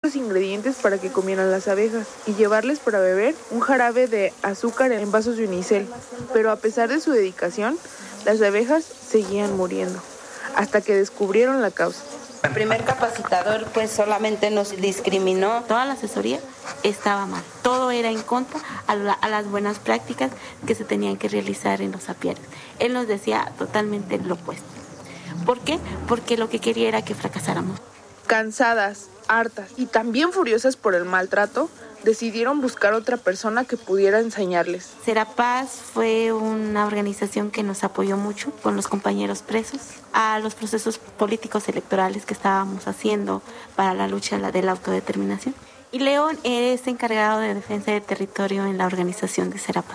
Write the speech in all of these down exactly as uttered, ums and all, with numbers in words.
los ingredientes para que comieran las abejas y llevarles para beber un jarabe de azúcar en vasos de unicel. Pero a pesar de su dedicación, las abejas seguían muriendo, hasta que descubrieron la causa. El primer capacitador pues solamente nos discriminó. Toda la asesoría estaba mal, todo era en contra a, la, a las buenas prácticas que se tenían que realizar en los apiarios. Él nos decía totalmente lo opuesto. ¿Por qué? Porque lo que quería era que fracasáramos. Cansadas, hartas y también furiosas por el maltrato, decidieron buscar otra persona que pudiera enseñarles. Serapaz fue una organización que nos apoyó mucho con los compañeros presos a los procesos políticos electorales que estábamos haciendo para la lucha de la autodeterminación. Y León es encargado de defensa de territorio en la organización de Serapaz.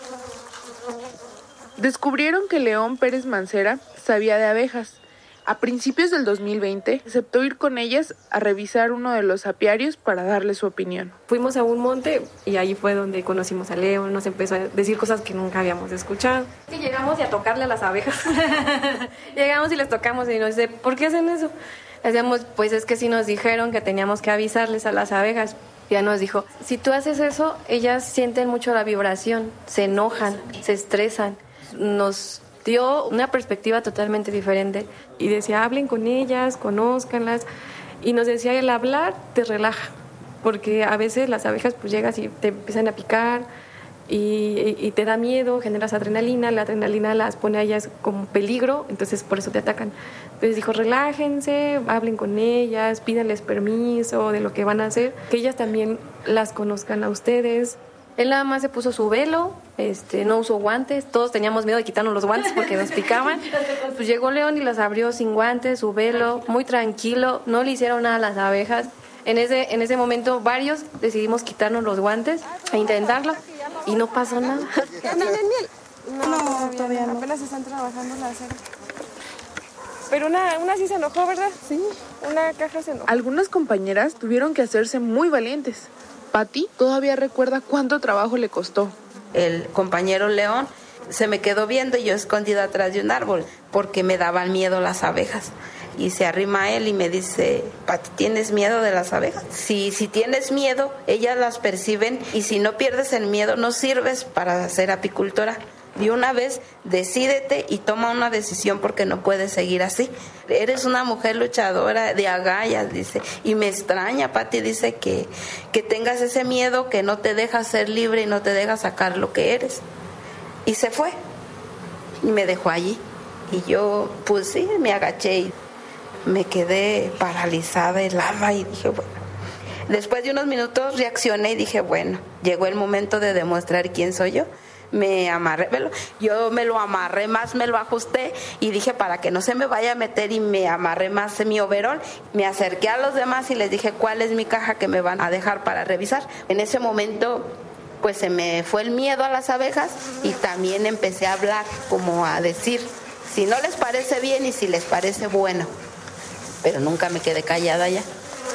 Descubrieron que León Pérez Mancera sabía de abejas. A principios del dos mil veinte, aceptó ir con ellas a revisar uno de los apiarios para darle su opinión. Fuimos a un monte y ahí fue donde conocimos a Leo, nos empezó a decir cosas que nunca habíamos escuchado. Y llegamos y a tocarle a las abejas. Llegamos y les tocamos y nos dice, ¿por qué hacen eso? Decíamos, pues es que sí nos dijeron que teníamos que avisarles a las abejas. Ya nos dijo, si tú haces eso, ellas sienten mucho la vibración, se enojan, se estresan, nos dio una perspectiva totalmente diferente y decía, hablen con ellas, conózcanlas, y nos decía, el hablar te relaja, porque a veces las abejas pues llegas y te empiezan a picar y, y te da miedo, generas adrenalina, la adrenalina las pone a ellas como peligro, entonces por eso te atacan. Entonces dijo, relájense, hablen con ellas, pídanles permiso de lo que van a hacer, que ellas también las conozcan a ustedes. Él nada más se puso su velo, este, no usó guantes, todos teníamos miedo de quitarnos los guantes porque nos picaban. Pues llegó León y las abrió sin guantes, su velo, muy tranquilo, no le hicieron nada a las abejas. En ese, en ese momento varios decidimos quitarnos los guantes e intentarlo y no pasó nada. No, no, todavía no. Apenas están trabajando la cera. Pero una, una sí se enojó, ¿verdad? Sí. Una caja se enojó. Algunas compañeras tuvieron que hacerse muy valientes. Pati todavía recuerda cuánto trabajo le costó. El compañero León se me quedó viendo y yo escondida atrás de un árbol porque me daban miedo las abejas. Y se arrima a él y me dice, Pati, ¿tienes miedo de las abejas? Si, si tienes miedo, ellas las perciben y si no pierdes el miedo, no sirves para ser apicultora. Y una vez, decídete y toma una decisión porque no puedes seguir así. Eres una mujer luchadora de agallas, dice. Y me extraña, Pati, dice, que, que tengas ese miedo que no te deja ser libre y no te deja sacar lo que eres. Y se fue. Y me dejó allí. Y yo, pues sí, me agaché y me quedé paralizada, helada y dije, bueno. Después de unos minutos reaccioné y dije, bueno, llegó el momento de demostrar quién soy yo. Me amarré, yo me lo amarré más, me lo ajusté y dije para que no se me vaya a meter y me amarré más en mi overol. Me acerqué a los demás y les dije cuál es mi caja que me van a dejar para revisar. En ese momento pues se me fue el miedo a las abejas y también empecé a hablar, como a decir si no les parece bien y si les parece bueno, pero nunca me quedé callada ya.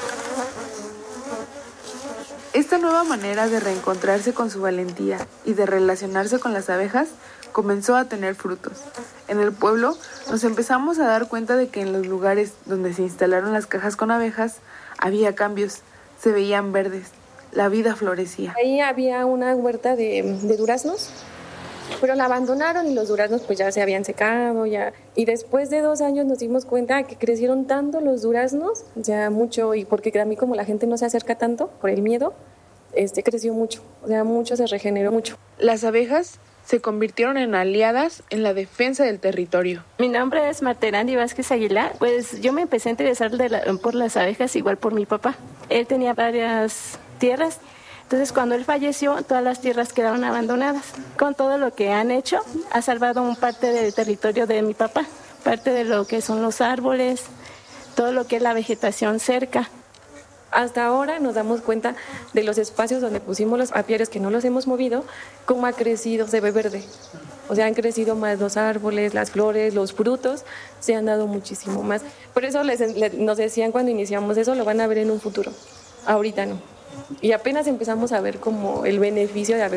Esta nueva manera de reencontrarse con su valentía y de relacionarse con las abejas comenzó a tener frutos. En el pueblo nos empezamos a dar cuenta de que en los lugares donde se instalaron las cajas con abejas había cambios, se veían verdes, la vida florecía. Ahí había una huerta de, de duraznos, pero la abandonaron y los duraznos pues ya se habían secado, ya. Y después de dos años nos dimos cuenta que crecieron tanto los duraznos, ya mucho, y porque a mí como la gente no se acerca tanto por el miedo, este creció mucho, o sea, mucho se regeneró mucho. Las abejas se convirtieron en aliadas en la defensa del territorio. Mi nombre es Marterandi Vázquez Aguilar. Pues yo me empecé a interesar de la, por las abejas igual por mi papá. Él tenía varias tierras. Entonces, cuando él falleció, todas las tierras quedaron abandonadas. Con todo lo que han hecho, ha salvado un parte del territorio de mi papá, parte de lo que son los árboles, todo lo que es la vegetación cerca. Hasta ahora nos damos cuenta de los espacios donde pusimos los apiarios que no los hemos movido, cómo ha crecido, se ve verde. O sea, han crecido más los árboles, las flores, los frutos, se han dado muchísimo más. Por eso les, les, nos decían cuando iniciamos eso, lo van a ver en un futuro. Ahorita no. Y apenas empezamos a ver como el beneficio de haber